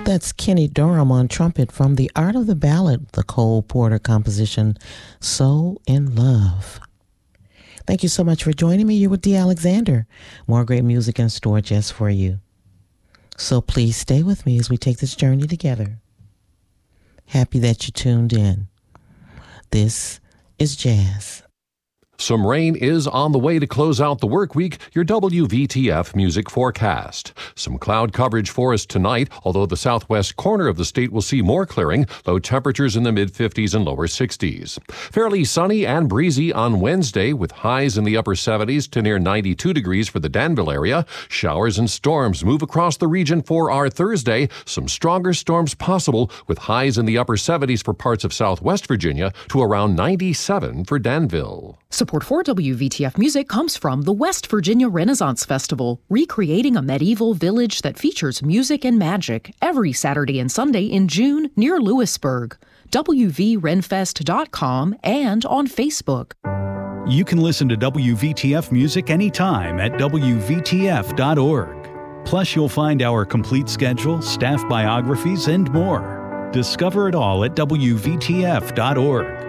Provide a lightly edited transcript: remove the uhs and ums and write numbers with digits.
That's Kenny Dorham on trumpet from The Art of the Ballad, the Cole Porter composition, So in Love. Thank you so much for joining me. You're with Dee Alexander. More great music in store just for you. So please stay with me as we take this journey together. Happy that you tuned in. This is Jazz. Some rain is on the way to close out the work week. Your WVTF music forecast. Some cloud coverage for us tonight, although the southwest corner of the state will see more clearing. Low temperatures in the mid-50s and lower 60s. Fairly sunny and breezy on Wednesday with highs in the upper 70s to near 92 degrees for the Danville area. Showers and storms move across the region for our Thursday. Some stronger storms possible with highs in the upper 70s for parts of southwest Virginia to around 97 for Danville. Support for WVTF Music comes from the West Virginia Renaissance Festival, recreating a medieval village that features music and magic every Saturday and Sunday in June near Lewisburg. WVRenfest.com and on Facebook. You can listen to WVTF Music anytime at WVTF.org. Plus, you'll find our complete schedule, staff biographies, and more. Discover it all at WVTF.org.